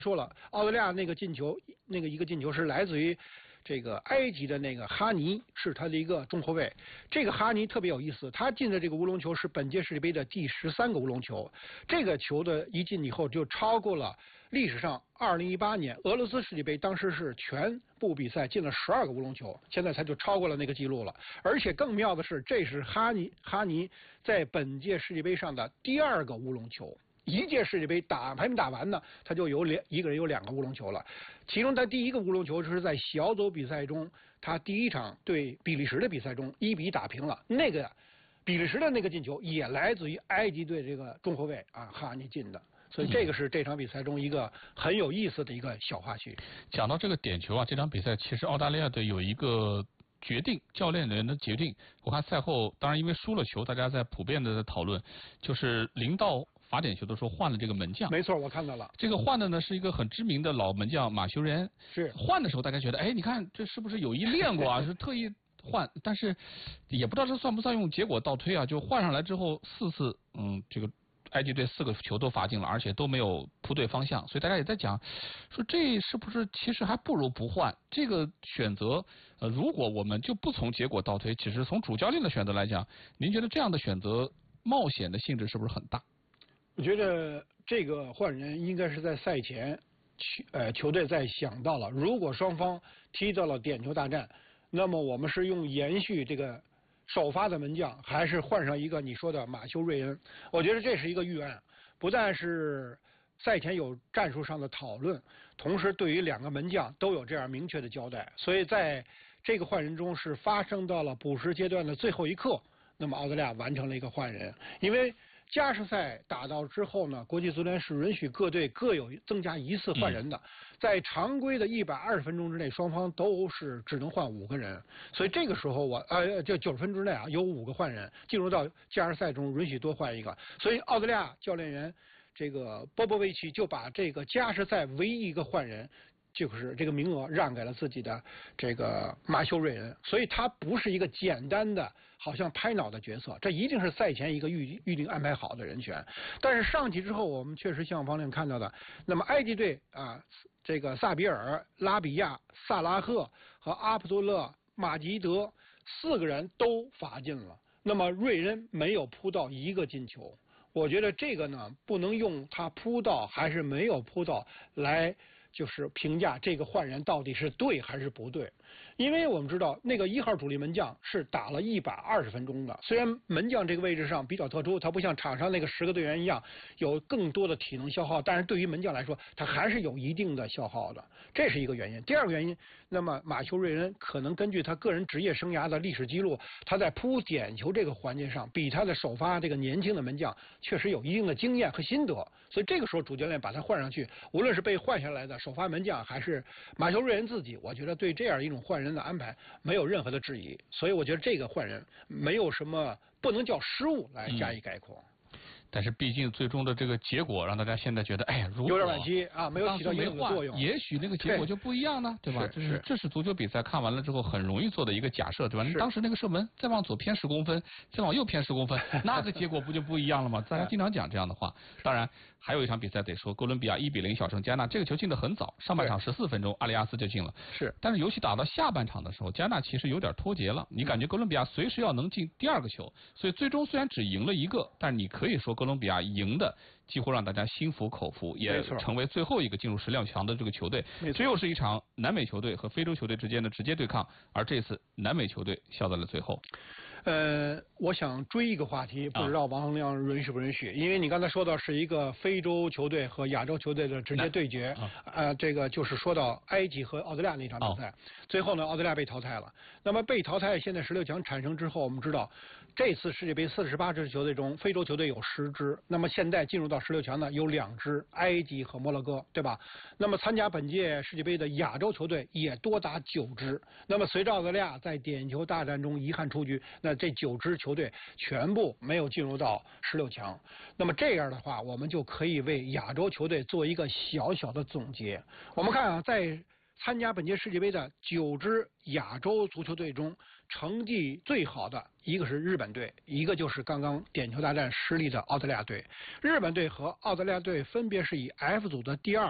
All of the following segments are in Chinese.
说了，澳大利亚那个进球，那个一个进球是来自于这个埃及的那个哈尼，是他的一个中后卫。这个哈尼特别有意思，他进的这个乌龙球是本届世界杯的第13个乌龙球。这个球的一进以后，就超过了历史上2018年俄罗斯世界杯，当时是全部比赛进了12个乌龙球，现在他就超过了那个记录了。而且更妙的是，这是哈尼在本届世界杯上的第2个乌龙球。一届世界杯还没打完呢，他就有一个人有2个乌龙球了。其中他第1个乌龙球是在小组比赛中，他第1场对比利时的比赛中1比打平了。那个比利时的那个进球也来自于埃及队这个中后卫哈尼进的。所以这个是这场比赛中一个很有意思的一个小花絮。 讲到这个点球这场比赛其实澳大利亚队有一个决定，教练人的决定。我看赛后，当然因为输了球，大家在普遍的在讨论，就是临到罚点球的时候换了这个门将。 没错，我看到了。 这个换的呢是一个很知名的老门将马修·瑞恩。 是换的时候，大家觉得，哎，你看这是不是有意练过是特意换？但是也不知道这算不算用结果倒推就换上来之后4次，这个埃及队4个球都罚进了，而且都没有扑对方向，所以大家也在讲，说这是不是其实还不如不换？这个选择，如果我们就不从结果倒推，其实从主教练的选择来讲，您觉得这样的选择冒险的性质是不是很大？ 我觉得这个换人应该是在赛前，球队在想到了，如果双方踢到了点球大战，那么我们是用延续这个首发的门将，还是换上一个你说的马修·瑞恩？我觉得这是一个预案，不但是赛前有战术上的讨论，同时对于2个门将都有这样明确的交代。所以在这个换人中是发生到了补时阶段的最后一刻，那么澳大利亚完成了一个换人，因为加时赛打到之后呢，国际足联是允许各队各有增加1次换人的，在常规的120分钟之内，双方都是只能换5个人，所以这个时候就90分之内有5个换人，进入到加时赛中允许多换一个，所以澳大利亚教练员这个波波维奇就把这个加时赛唯一一个换人，就是这个名额让给了自己的这个马修·瑞恩，所以他不是一个简单的好像拍脑的角色，这一定是赛前一个预定安排好的人选。但是上去之后，我们确实像方亮看到的，那么埃及队这个萨比尔、拉比亚、萨拉赫和阿卜杜勒·马吉德4个人都罚进了，那么瑞恩没有扑到1个进球。我觉得这个呢，不能用他扑到还是没有扑到来就是评价这个换人到底是对还是不对，因为我们知道那个1号主力门将是打了120分钟的，虽然门将这个位置上比较特殊，他不像场上那个10个队员一样有更多的体能消耗，但是对于门将来说，他还是有一定的消耗的，这是一个原因。第2个原因，那么马修·瑞恩可能根据他个人职业生涯的历史记录，他在扑点球这个环节上，比他的首发这个年轻的门将确实有一定的经验和心得，所以这个时候主教练把他换上去，无论是被换下来的首发门将还是马修·瑞恩自己，我觉得对这样一种换人的安排没有任何的质疑，所以我觉得这个换人没有什么不能叫失误来加以概括。 但是毕竟最终的这个结果让大家现在觉得，哎，如果有点惋惜没有起到应有的作用， 也许那个结果就不一样呢，对吧？这是足球比赛看完了之后很容易做的一个假设，对吧？当时那个射门再往左偏10公分，再往右偏10公分，那个结果不就不一样了吗？大家经常讲这样的话。当然，还有一场比赛得说，哥伦比亚1比0小胜加纳，这个球进得很早，上半场14分钟，阿里亚斯就进了。 是， 但是游戏打到下半场的时候，加纳其实有点脱节了，你感觉哥伦比亚随时要能进第2个球，所以最终虽然只赢了1个，但是你可以说哥伦比亚赢的几乎让大家心服口服，也成为最后一个进入16强的这个球队。这又是一场南美球队和非洲球队之间的直接对抗，而这次南美球队笑在了最后。 我想追一个话题，不知道王洪亮允许不允许？因为你刚才说到是一个非洲球队和亚洲球队的直接对决，这个就是说到埃及和澳大利亚那场比赛，最后呢，澳大利亚被淘汰了。那么被淘汰，现在16强产生之后，我们知道这次世界杯48支球队中，非洲球队有10支，那么现在进入到16强呢，有2支，埃及和摩洛哥，对吧？那么参加本届世界杯的亚洲球队也多达9支。那么随着澳大利亚在点球大战中遗憾出局，那这9支球队全部没有进入到16强。那么这样的话，我们就可以为亚洲球队做一个小小的总结。我们看在参加本届世界杯的9支亚洲足球队中，成绩最好的一个是日本队，一个就是刚刚点球大战失利的澳大利亚队。日本队和澳大利亚队分别是以 F 组的第2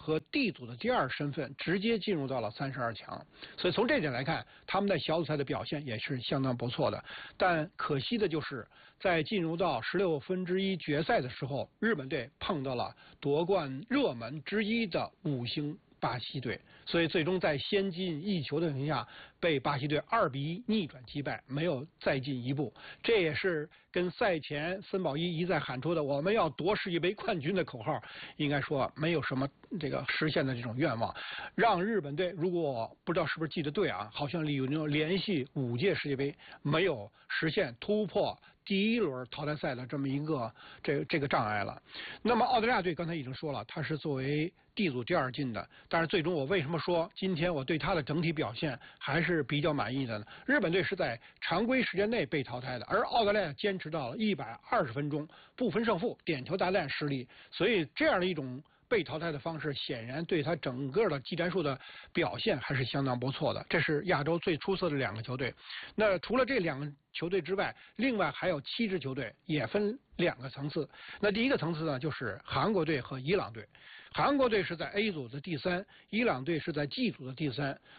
和 D 组的第2身份直接进入到了32强。所以从这点来看，他们在小组赛的表现也是相当不错的。但可惜的就是在进入到1/16决赛的时候，日本队碰到了夺冠热门之一的5星巴西队，所以最终在先进1球的情况下被巴西队2-1逆转击败，没有再进一步。这也是跟赛前森保一再喊出的我们要夺世界杯冠军的口号，应该说没有什么这个实现的这种愿望，让日本队如果不知道是不是记得对啊，好像有那种连续5届世界杯没有实现突破第1轮淘汰赛的这么一个这个障碍了。那么澳大利亚队刚才已经说了，他是作为D 组第2进的，但是最终我为什么说今天我对他的整体表现还是比较满意的呢？日本队是在常规时间内被淘汰的，而澳大利亚坚持到了120分钟不分胜负，点球大战失利，所以这样的一种被淘汰的方式显然对他整个的技战术的表现还是相当不错的。这是亚洲最出色的2个球队。那除了这2个球队之外，另外还有7支球队，也分2个层次。那第一个层次呢，就是韩国队和伊朗队。韩国队是在 A 组的第3，伊朗队是在 G 组的第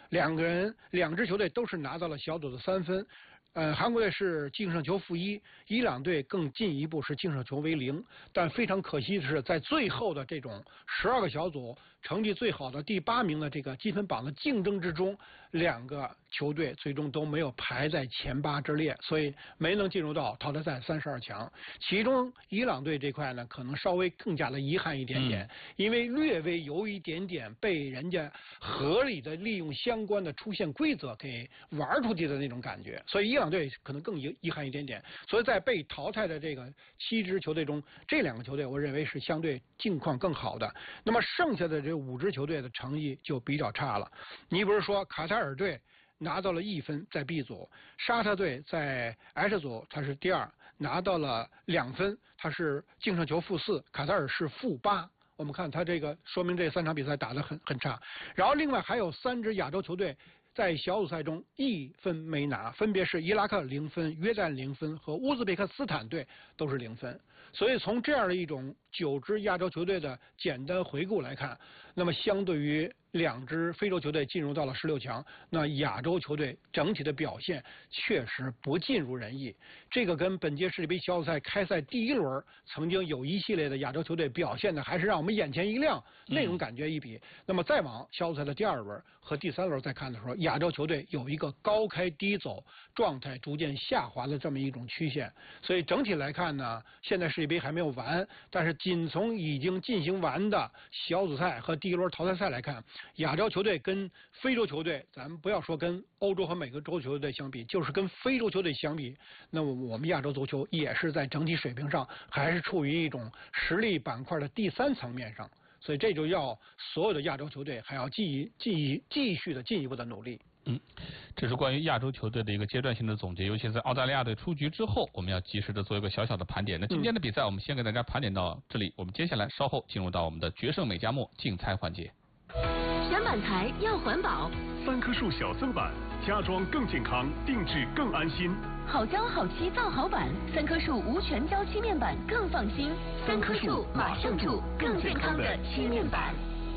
3。2支球队都是拿到了小组的3分。韩国队是净胜球-1，伊朗队更进一步是净胜球为0。但非常可惜的是，在最后的这种12个小组成绩最好的第8名的这个积分榜的竞争之中，2个球队最终都没有排在前8之列，所以没能进入到淘汰赛32强。其中伊朗队这块呢，可能稍微更加的遗憾一点点，因为略微有一点点被人家合理的利用相关的出线规则给玩出去的那种感觉，所以伊朗队可能更遗憾一点点。所以在被淘汰的这个7支球队中，这2个球队我认为是相对境况更好的。那么剩下的这5支球队的成绩就比较差了。你比如说卡塔尔队拿到了1分，在 B 组；沙特队在 H 组，他是第2，拿到了2分，他是净胜球-4，卡塔尔是-8。我们看他这个说明这3场比赛打得很差。然后另外还有3支亚洲球队在小组赛中1分没拿，分别是伊拉克0分、约旦0分和乌兹别克斯坦队都是0分。所以从这样的一种9支亚洲球队的简单回顾来看，那么相对于2支非洲球队进入到了16强，那亚洲球队整体的表现确实不尽如人意。这个跟本届世界杯小组赛开赛第1轮曾经有一系列的亚洲球队表现的还是让我们眼前一亮那种感觉一比，那么再往小组赛的第2轮和第3轮再看的时候，亚洲球队有一个高开低走，状态逐渐下滑的这么一种曲线。所以整体来看呢，现在世界杯还没有完，但是仅从已经进行完的小组赛和第1轮淘汰赛来看，亚洲球队跟非洲球队，咱们不要说跟欧洲和美洲球队相比，就是跟非洲球队相比，那么我们亚洲足球也是在整体水平上还是处于一种实力板块的第3层面上，所以这就要所有的亚洲球队还要继续的进一步的努力。 这是关于亚洲球队的一个阶段性的总结，尤其是澳大利亚队出局之后，我们要及时的做一个小小的盘点。那今天的比赛我们先给大家盘点到这里，我们接下来稍后进入到我们的决胜美加墨竞猜环节。 选板材要环保 ，3棵树小僧板，家装更健康，定制更安心。 好胶好漆造好板，3棵树无全胶漆面板更放心。3棵树马上住更健康的漆面板。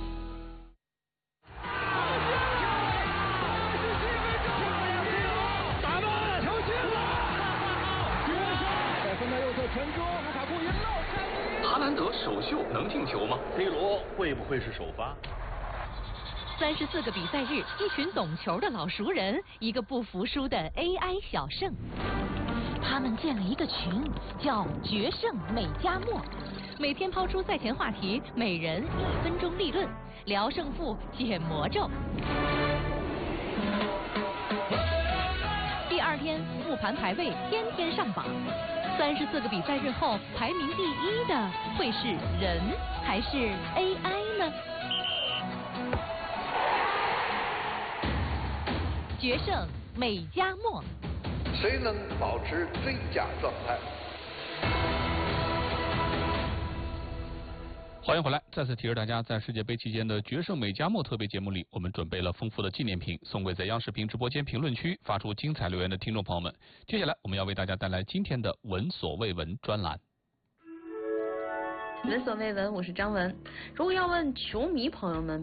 哈兰德首秀能进球吗 ？C 罗会不会是首发 ？34个比赛日，一群懂球的老熟人，一个不服输的 AI 小胜。他们建了一个群，叫“决胜美加墨”，每天抛出赛前话题，每人1分钟立论，聊胜负，解魔咒。第2天，复盘排位，天天上榜。34个比赛日后，排名第1的会是人还是 AI 呢？决胜美加墨， 谁能保持最佳状态？ 欢迎回来！再次提示大家，在世界杯期间的决胜美加墨特别节目里，我们准备了丰富的纪念品，送给在央视频直播间评论区发出精彩留言的听众朋友们。接下来，我们要为大家带来今天的闻所未闻专栏。 闻所未闻，我是张文。如果要问球迷朋友们